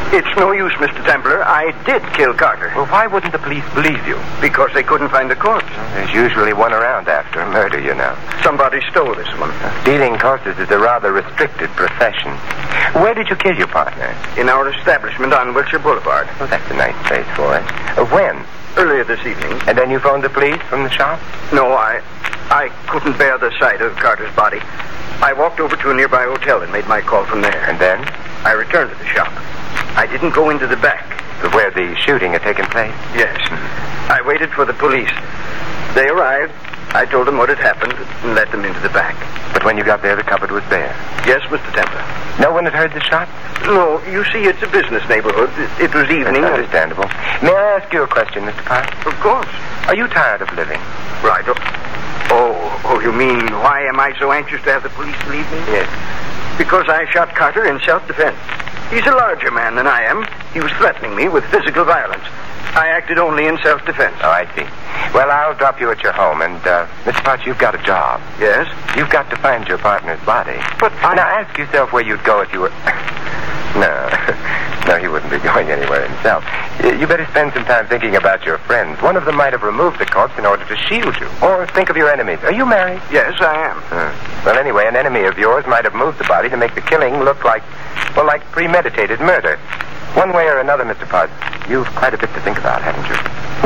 It's no use, Mr. Templar. I did kill Carter. Well, why wouldn't the police believe you? Because they couldn't find the corpse. There's usually one around after a murder, you know. Somebody stole this one. Stealing corpses is a rather restricted profession. Where did you kill your partner? In our establishment on Wilshire Boulevard. Oh, that's a nice place for it. When? Earlier this evening. And then you phoned the police from the shop? No, I couldn't bear the sight of Carter's body. I walked over to a nearby hotel and made my call from there. And then? I returned to the shop. I didn't go into the back. Where the shooting had taken place? Yes. I waited for the police. They arrived. I told them what had happened and let them into the back. But when you got there, the cupboard was bare. Yes, Mr. Templar. No one had heard the shot? No, you see, it's a business neighborhood. It was evening. That's understandable. May I ask you a question, Mr. Park? Of course. Are you tired of living? Right. Oh, you mean why am I so anxious to have the police believe me? Yes. Because I shot Carter in self-defense. He's a larger man than I am. He was threatening me with physical violence. I acted only in self-defense. Oh, I see. Well, I'll drop you at your home, and, Mr. Potts, you've got a job. Yes? You've got to find your partner's body. But Now, ask yourself where you'd go if you were... No, he wouldn't be going anywhere himself. You better spend some time thinking about your friends. One of them might have removed the corpse in order to shield you. Or think of your enemies. Are you married? Yes, I am. Well, anyway, an enemy of yours might have moved the body to make the killing look like premeditated murder. One way or another, Mr. Potts, you've quite a bit to think about, haven't you?